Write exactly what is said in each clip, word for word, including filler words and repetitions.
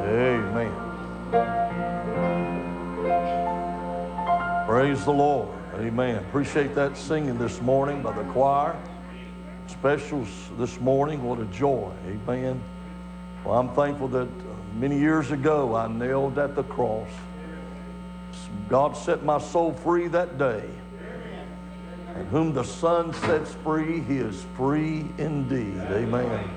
Amen. Praise the Lord. Amen. Appreciate that singing this morning by the choir. Specials this morning. What a joy. Amen. Well, I'm thankful that many years ago I nailed at the cross. God set my soul free that day. And whom the Son sets free, he is free indeed. Amen.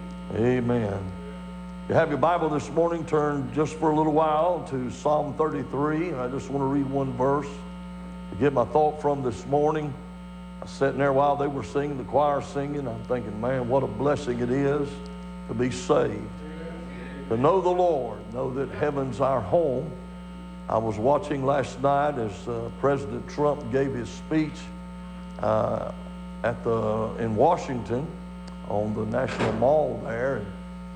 Amen. You have your Bible this morning, turn just for a little while to Psalm thirty-three, and I just want to read one verse to get my thought from this morning. I was sitting there while they were singing, the choir singing. I'm thinking, man, what a blessing it is to be saved, to know the Lord, know that heaven's our home. I was watching last night as uh, President Trump gave his speech uh, at the in Washington on the National Mall there. And,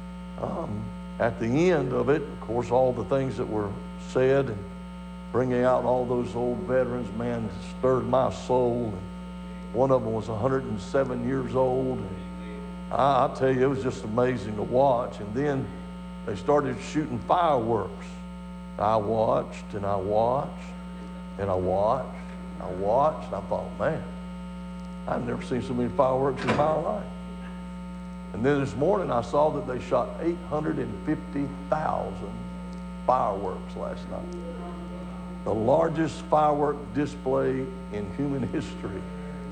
um, at the end of it, of course, all the things that were said and bringing out all those old veterans, man, stirred my soul. And one of them was one hundred seven years old. And I, I tell you, it was just amazing to watch. And then they started shooting fireworks. I watched and I watched and I watched and I watched. And I thought, man, I've never seen so many fireworks in my life. And then this morning I saw that they shot eight hundred fifty thousand fireworks last night. The largest firework display in human history.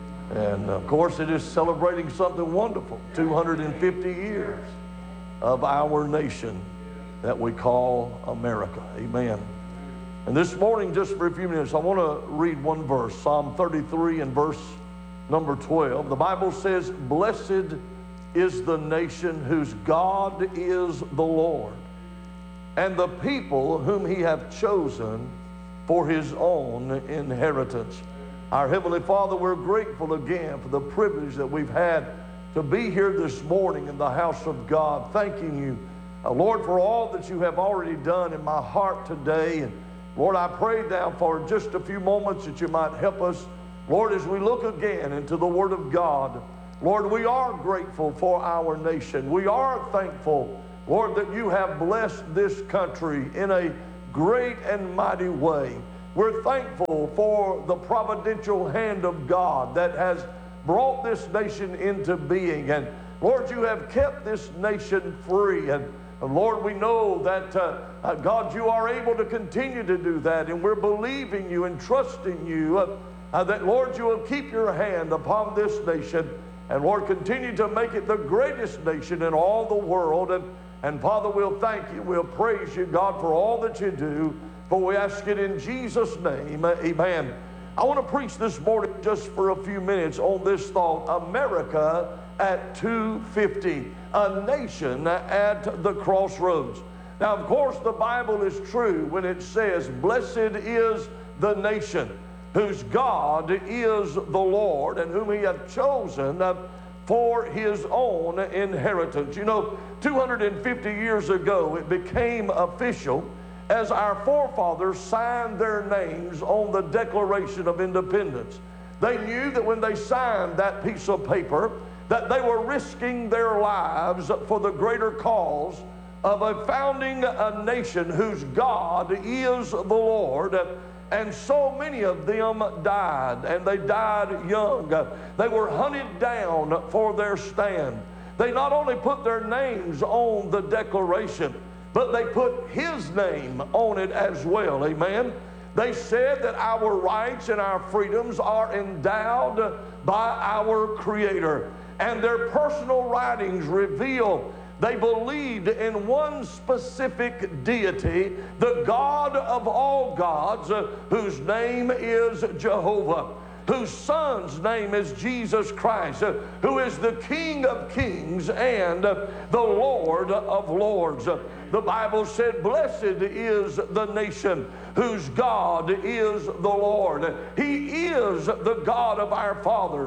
And of course it is celebrating something wonderful, two hundred fifty years of our nation that we call America. Amen. And this morning, just for a few minutes, I want to read one verse, Psalm thirty-three and verse number twelve. The Bible says, "Blessed is the nation whose God is the Lord, and the people whom he hath chosen for his own inheritance." Our Heavenly Father, we're grateful again for the privilege that we've had to be here this morning in the house of God, thanking you, uh, Lord, for all that you have already done in my heart today. And Lord, I pray now for just a few moments that you might help us, Lord, as we look again into the Word of God. Lord, we are grateful for our nation. We are thankful, Lord, that you have blessed this country in a great and mighty way. We're thankful for the providential hand of God that has brought this nation into being. And Lord, you have kept this nation free. And, and Lord, we know that, uh, uh, God, you are able to continue to do that. And we're believing you and trusting you uh, uh, that, Lord, you will keep your hand upon this nation. And Lord, continue to make it the greatest nation in all the world. And, and Father, we'll thank you. We'll praise you, God, for all that you do. For we ask it in Jesus' name. Amen. I want to preach this morning just for a few minutes on this thought. America at two fifty. A nation at the crossroads. Now, of course, the Bible is true when it says, "Blessed is the nation whose God is the Lord, and whom he hath chosen for his own inheritance." You know, two hundred fifty years ago, it became official as our forefathers signed their names on the Declaration of Independence. They knew that when they signed that piece of paper, that they were risking their lives for the greater cause of a founding a nation whose God is the Lord. And so many of them died, and they died young. They were hunted down for their stand. They not only put their names on the Declaration, but they put his name on it as well. Amen. They said that our rights and our freedoms are endowed by our Creator. And their personal writings reveal they believed in one specific deity, the God of all gods, uh, whose name is Jehovah, whose Son's name is Jesus Christ, uh, who is the King of kings and uh, the Lord of lords. Uh, the Bible said, "Blessed is the nation whose God is the Lord." He is the God of our fathers,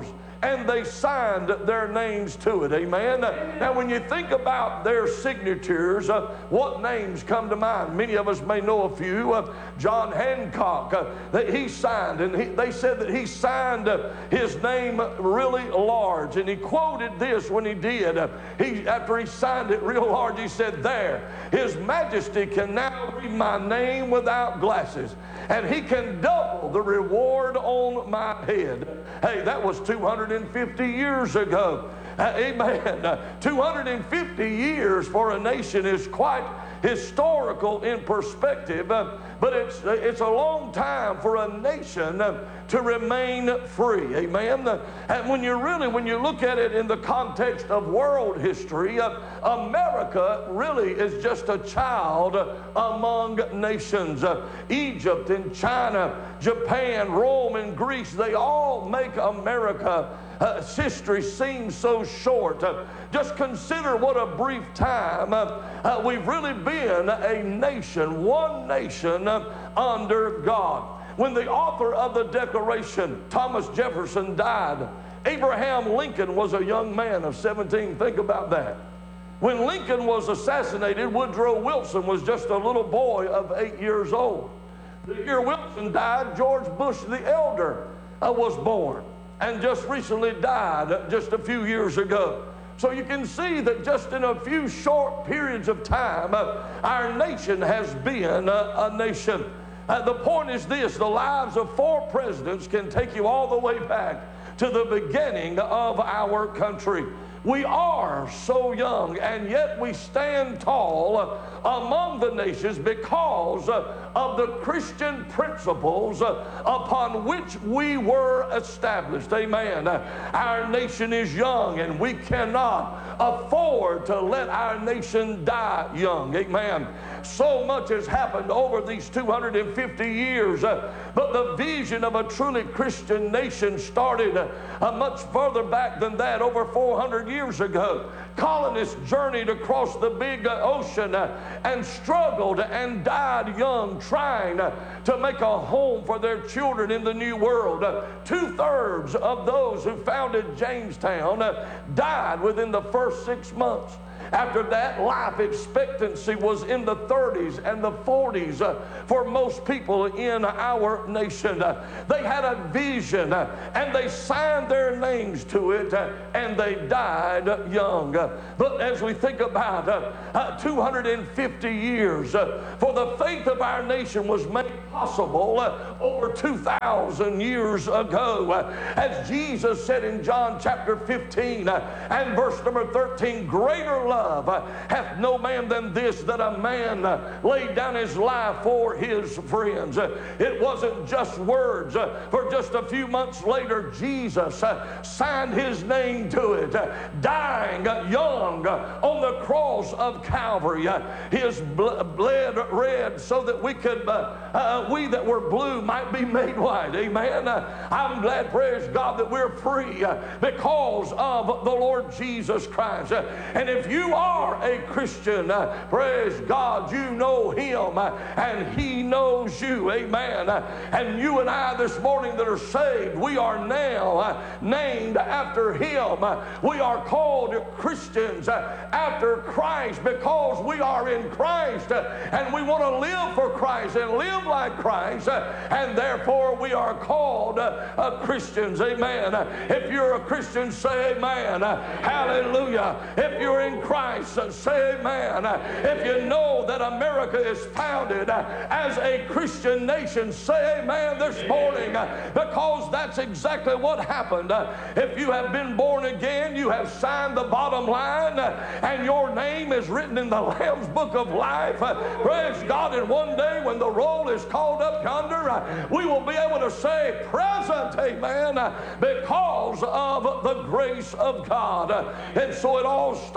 and they signed their names to it. Amen. Now, when you think about their signatures, uh, what names come to mind? Many of us may know a few. Uh, John Hancock, uh, that he signed, and he, they said that he signed uh, his name really large, and he quoted this when he did. Uh, he, after he signed it real large, he said, "There, His Majesty can now read my name without glasses, and he can double the reward on my head." Hey, that was two hundred fifty years ago. Uh, amen. Uh, two hundred fifty years for a nation is quite historical in perspective, uh, but it's, uh, it's a long time for a nation uh, to remain free. Amen. Uh, and when you really, when you look at it in the context of world history, uh, America really is just a child uh, among nations. Uh, Egypt and China, Japan, Rome and Greece, they all make America Uh, history seems so short. Uh, just consider what a brief time uh, uh, we've really been a nation, one nation uh, under God. When the author of the Declaration, Thomas Jefferson, died, Abraham Lincoln was a young man of seventeen. Think about that. When Lincoln was assassinated, Woodrow Wilson was just a little boy of eight years old. The year Wilson died, George Bush the elder uh, was born, and just recently died just a few years ago. So you can see that just in a few short periods of time, uh, our nation has been uh, a nation. Uh, the point is this: the lives of four presidents can take you all the way back to the beginning of our country. We are so young, and yet we stand tall uh, among the nations because uh, of the Christian principles uh, upon which we were established. Amen. Uh, our nation is young, and we cannot afford to let our nation die young. Amen. So much has happened over these two hundred fifty years, uh, but the vision of a truly Christian nation started uh, uh, much further back than that, over four hundred years ago. Colonists journeyed across the big uh, ocean uh, and struggled and died young, trying uh, to make a home for their children in the New World. Uh, two-thirds of those who founded Jamestown uh, died within the first six months. After that, life expectancy was in the thirties and the forties uh, for most people in our nation. Uh, they had a vision uh, and they signed their names to it uh, and they died young. Uh, but as we think about uh, uh, two hundred fifty years, uh, for the faith of our nation was made possible uh, over two thousand years ago. Uh, as Jesus said in John chapter fifteen uh, and verse number thirteen, "Greater love Uh, hath no man than this, that a man uh, laid down his life for his friends." Uh, it wasn't just words. Uh, for just a few months later, Jesus uh, signed his name to it, uh, dying uh, young uh, on the cross of Calvary. Uh, his bl- blood red so that we could, uh, uh, we that were blue might be made white. Amen. Uh, I'm glad, praise God, that we're free uh, because of the Lord Jesus Christ. Uh, and if you are a Christian, uh, praise God, you know him uh, and he knows you. Amen. Uh, and you and I this morning that are saved, we are now uh, named after him. Uh, we are called Christians uh, after Christ because we are in Christ uh, and we want to live for Christ and live like Christ, uh, and therefore we are called uh, uh, Christians. Amen. Uh, if you're a Christian, say amen. Uh, hallelujah. If you're in Christ, uh, say amen. Uh, if you know that America is founded uh, as a Christian nation, say amen this morning, uh, because that's exactly what happened. Uh, if you have been born again, you have signed the bottom line, uh, and your name is written in the Lamb's Book of Life. Uh, praise God. And one day when the roll is called up yonder, uh, we will be able to say present, amen, uh, because of the grace of God. Uh, and so it all started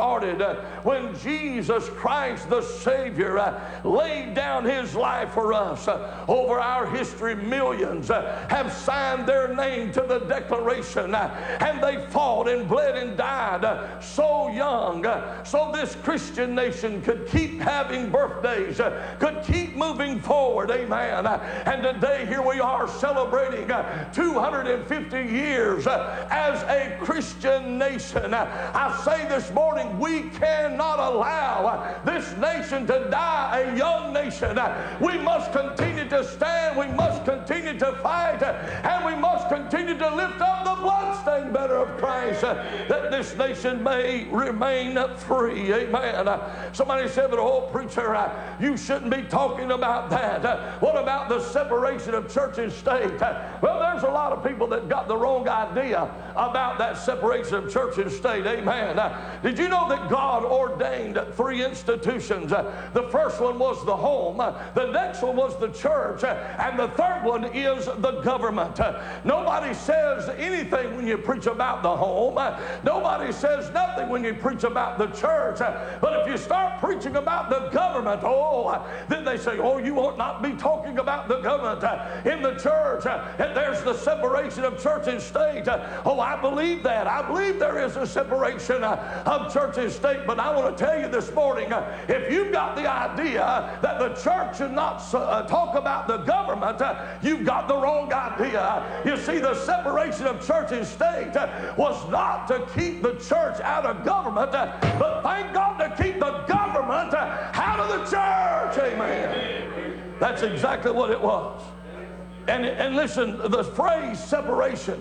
uh, when Jesus Christ, the Savior, uh, laid down His life for us. Uh, over our history, millions uh, have signed their name to the Declaration, uh, and they fought and bled and died uh, so young, uh, so this Christian nation could keep having birthdays, uh, could keep moving forward. Amen. Uh, and today, here we are celebrating uh, two hundred fifty years uh, as a Christian nation. Uh, I say this morning, we cannot allow uh, this nation to die a young nation. Uh, we must continue to stand, we must continue to fight, uh, and we must continue to lift up the bloodstained banner of Christ, uh, that this nation may remain free. Amen. Uh, somebody said, but oh, preacher, uh, you shouldn't be talking about that. Uh, what about the separation of church and state? Uh, well, there's a lot of people that got the wrong idea about that separation of church and state. Amen. Uh, did you know that God ordained three institutions? Uh, the first one was the home, uh, the next one was the church, uh, and the third one is the government. Uh, nobody says anything when you preach about the home. Uh, nobody says nothing when you preach about the church. Uh, but if you start preaching about the government, oh, uh, then they say, oh, you ought not be talking about the government uh, in the church. Uh, and there's the separation of church and state. Uh, oh, I believe that. I believe there is a separation uh, of church and state. But I want to tell you this morning, uh, if you've got the idea that the church should not uh, talk about the government, uh, you've got the wrong idea. You see, the separation of church and state uh, was not to keep the church out of government, uh, but thank God to keep the government uh, out of the church. Amen. That's exactly what it was. And, and listen, the phrase separation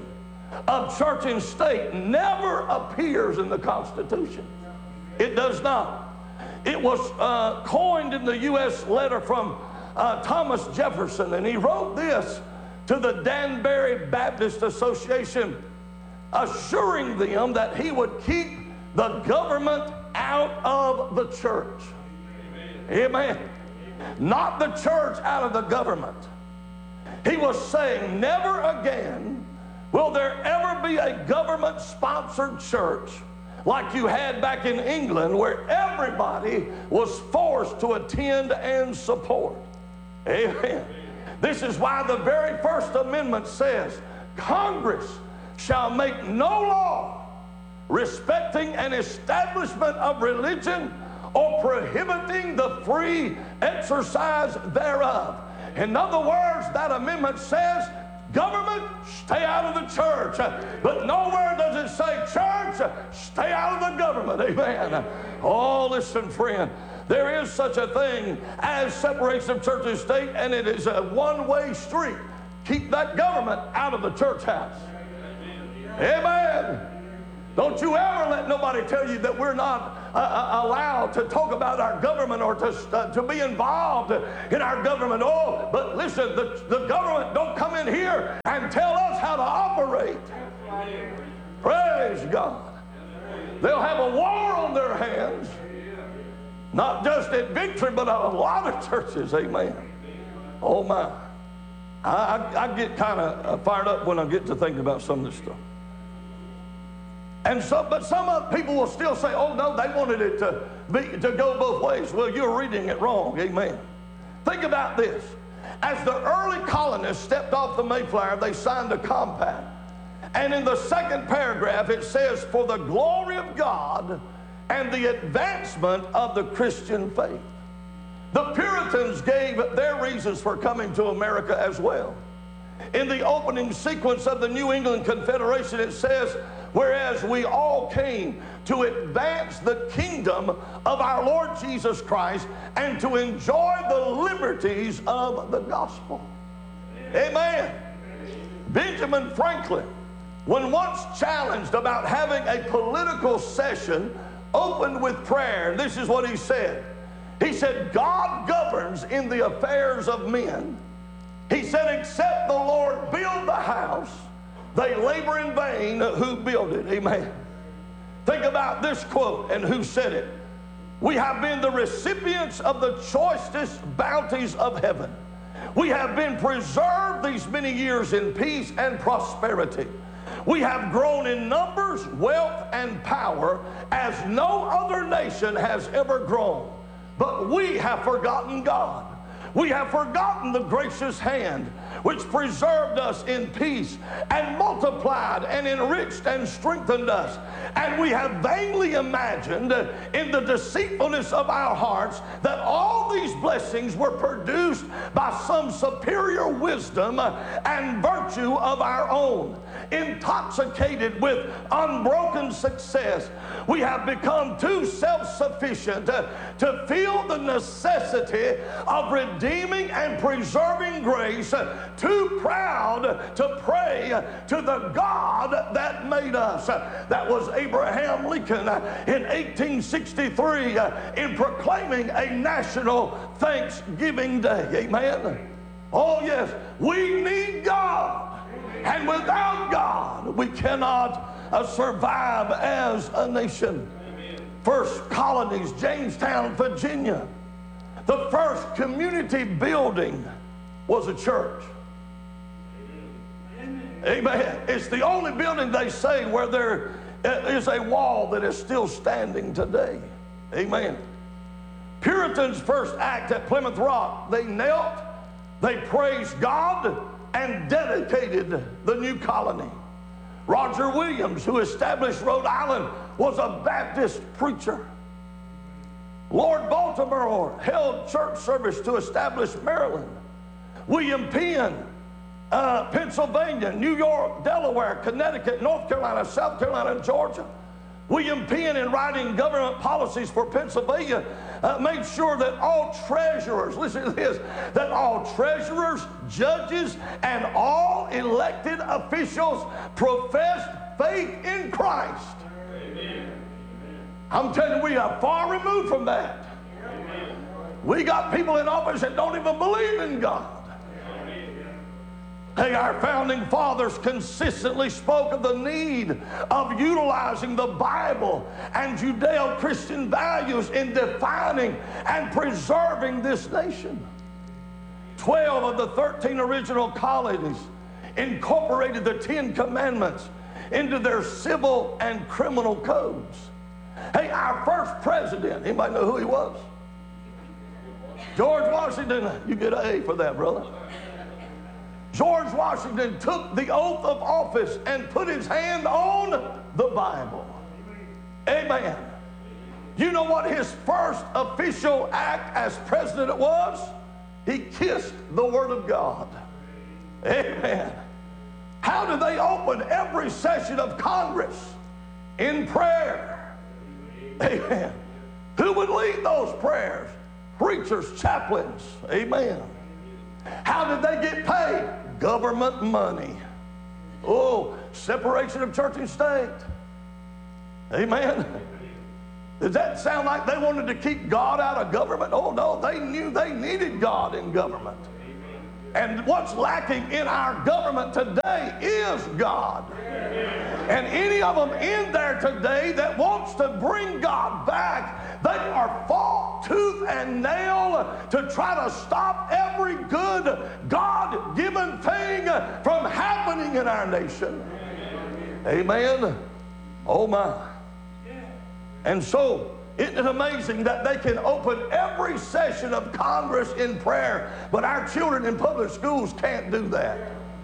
of church and state never appears in the Constitution. It does not. It was uh, coined in the U S letter from uh, Thomas Jefferson, and he wrote this to the Danbury Baptist Association, assuring them that he would keep the government out of the church. Amen. Amen. Not the church out of the government. He was saying, never again will there ever be a government-sponsored church like you had back in England, where everybody was forced to attend and support. Amen. This is why the very First Amendment says, Congress shall make no law respecting an establishment of religion or prohibiting the free exercise thereof. In other words, that amendment says, government, stay out of the church. But nowhere does it say, church, stay out of the government. Amen. Oh, listen, friend. There is such a thing as separation of church and state, and it is a one-way street. Keep that government out of the church house. Amen. Don't you ever let nobody tell you that we're not uh, allowed to talk about our government or to, uh, to be involved in our government. Oh, but listen, the, the government don't come in here and tell us how to operate. Praise God. They'll have a war on their hands. Not just at Victory, but a lot of churches. Amen. Oh, my. I, I, I get kind of fired up when I get to thinking about some of this stuff. And so, but some of people will still say, oh, no, they wanted it to, be, to go both ways. Well, you're reading it wrong. Amen. Think about this. As the early colonists stepped off the Mayflower, they signed a compact. And in the second paragraph, it says, for the glory of God and the advancement of the Christian faith. The Puritans gave their reasons for coming to America as well. In the opening sequence of the New England Confederation, it says, whereas we all came to advance the kingdom of our Lord Jesus Christ and to enjoy the liberties of the gospel. Amen. Benjamin Franklin, when once challenged about having a political session, opened with prayer. And this is what he said. He said, God governs in the affairs of men. He said, except the Lord build the house, they labor in vain who build it. Amen. Think about this quote and who said it. We have been the recipients of the choicest bounties of heaven. We have been preserved these many years in peace and prosperity. We have grown in numbers, wealth, and power as no other nation has ever grown. But we have forgotten God. We have forgotten the gracious hand which preserved us in peace and multiplied and enriched and strengthened us. And we have vainly imagined in the deceitfulness of our hearts that all these blessings were produced by some superior wisdom and virtue of our own. Intoxicated with unbroken success, we have become too self-sufficient to, to feel the necessity of redeeming and preserving grace, too proud to pray to the God that made us. That was Abraham Lincoln in eighteen sixty-three in proclaiming a national Thanksgiving Day. Amen. Oh yes, we need God. And without God, we cannot uh, survive as a nation. First colonies, Jamestown, Virginia. The first community building was a church. Amen. It's the only building, they say, where there is a wall that is still standing today. Amen. Puritans' first act at Plymouth Rock, they knelt, they praised God, and dedicated the new colony. Roger Williams, who established Rhode Island, was a Baptist preacher. Lord Baltimore held church service to establish Maryland. William Penn, uh, Pennsylvania, New York, Delaware, Connecticut, North Carolina, South Carolina, Georgia. William Penn, in writing government policies for Pennsylvania, uh, made sure that all treasurers, listen to this, that all treasurers, judges, and all elected officials professed faith in Christ. Amen. I'm telling you, we are far removed from that. Amen. We got people in office that don't even believe in God. Hey, our founding fathers consistently spoke of the need of utilizing the Bible and Judeo-Christian values in defining and preserving this nation. Twelve of the thirteen original colonies incorporated the Ten Commandments into their civil and criminal codes. Hey, our first president, anybody know who he was? George Washington. You get an A for that, brother. George Washington took the oath of office and put his hand on the Bible. Amen. You know what his first official act as president was? He kissed the Word of God. Amen. How did they open every session of Congress? In prayer. Amen. Who would lead those prayers? Preachers, chaplains. Amen. How did they get paid? Government money. Oh, separation of church and state. Amen. Does that sound like they wanted to keep God out of government? Oh no, they knew they needed God in government. And what's lacking in our government today is God. And any of them in there today that wants to bring God back, they are fought tooth and nail to try to stop every good God-given thing from happening in our nation. Amen. Oh my. And so, isn't it amazing that they can open every session of Congress in prayer, but our children in public schools can't do that?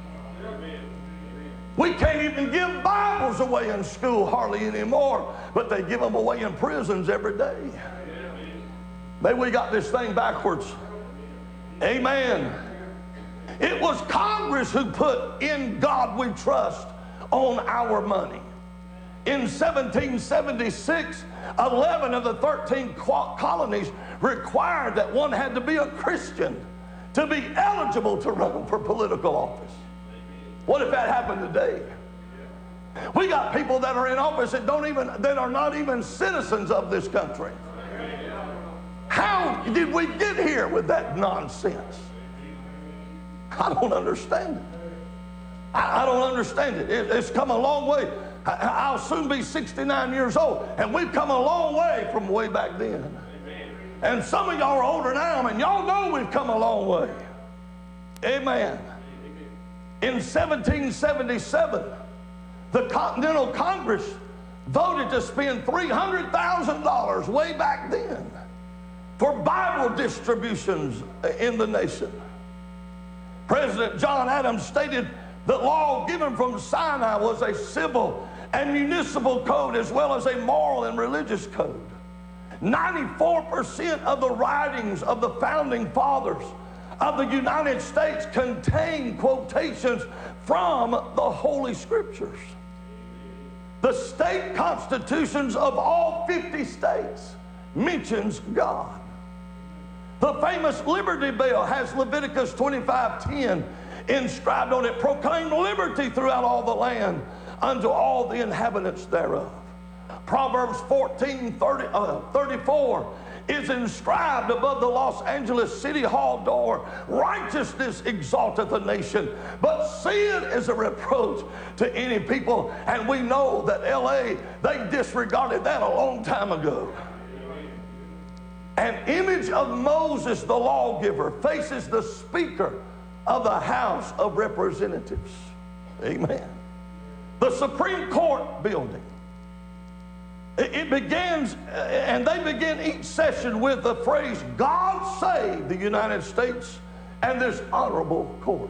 We can't even give Bibles away in school hardly anymore, but they give them away in prisons every day. Maybe we got this thing backwards. Amen. It was Congress who put "In God We Trust" on our money. In seventeen seventy-six, eleven of the thirteen colonies required that one had to be a Christian to be eligible to run for political office. What if that happened today? We got people that are in office that don't even that are not even citizens of this country. How did we get here with that nonsense? I don't understand it. I, I don't understand it. it. It's come a long way. I, I'll soon be sixty-nine years old, and we've come a long way from way back then. And some of y'all are older now, and y'all know we've come a long way. Amen. In seventeen seventy-seven, The Continental Congress voted to spend three hundred thousand dollars way back then for Bible distributions in the nation. President John Adams stated that law given from Sinai was a civil and municipal code as well as a moral and religious code. ninety-four percent of the writings of the founding fathers of the United States contain quotations from the Holy Scriptures. The state constitutions of all fifty states mentions God. The famous Liberty Bell has Leviticus twenty-five ten inscribed on it, proclaim liberty throughout all the land unto all the inhabitants thereof. Proverbs fourteen thirty-four is inscribed above the Los Angeles City Hall door, righteousness exalteth a nation, but sin is a reproach to any people. And we know that L A, they disregarded that a long time ago. An image of Moses, the lawgiver, faces the Speaker of the House of Representatives. Amen. The Supreme Court building, it begins, and they begin each session with the phrase, God save the United States and this honorable court.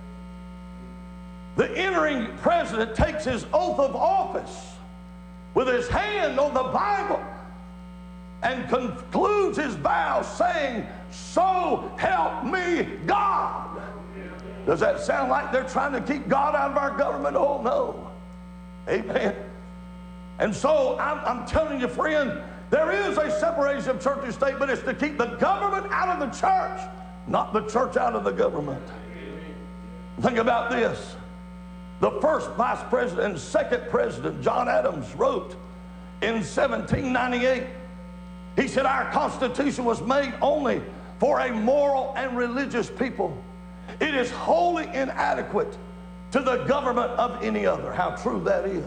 The entering president takes his oath of office with his hand on the Bible and concludes his vow saying, so help me God. Does that sound like they're trying to keep God out of our government? Oh, no. Amen. And so I'm, I'm telling you, friend, there is a separation of church and state, but it's to keep the government out of the church, not the church out of the government. Think about this. The first vice president and second president, John Adams, wrote in seventeen ninety-eight, he said, our Constitution was made only for a moral and religious people. It is wholly inadequate to the government of any other. How true that is.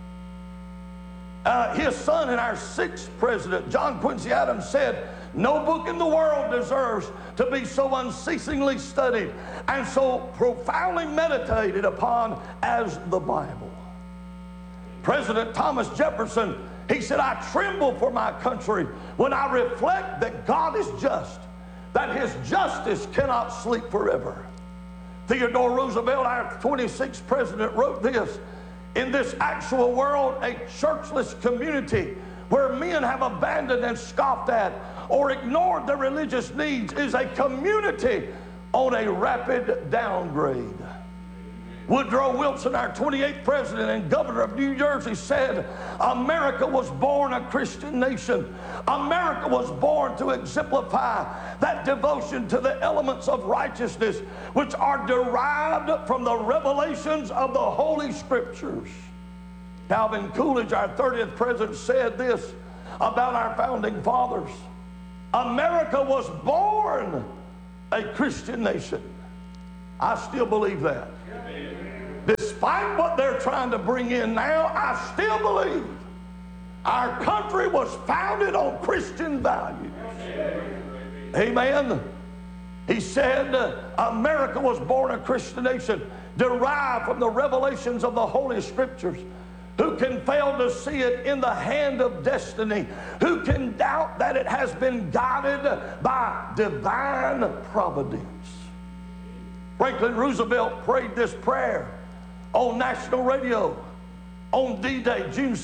Uh, his son and our sixth president, John Quincy Adams, said, no book in the world deserves to be so unceasingly studied and so profoundly meditated upon as the Bible. President Thomas Jefferson, he said, I tremble for my country when I reflect that God is just, that his justice cannot sleep forever. Theodore Roosevelt, our twenty-sixth president, wrote this, in this actual world, a churchless community where men have abandoned and scoffed at or ignored their religious needs is a community on a rapid downgrade. Woodrow Wilson, our twenty-eighth president and governor of New Jersey, said, America was born a Christian nation. America was born to exemplify that devotion to the elements of righteousness which are derived from the revelations of the Holy Scriptures. Calvin Coolidge, our thirtieth president, said this about our founding fathers. America was born a Christian nation. I still believe that. Despite what they're trying to bring in now, I still believe our country was founded on Christian values. Amen. He said uh, America was born a Christian nation, derived from the revelations of the Holy Scriptures. Who can fail to see it in the hand of destiny? Who can doubt that it has been guided by divine providence? Franklin Roosevelt prayed this prayer on national radio on D-Day, June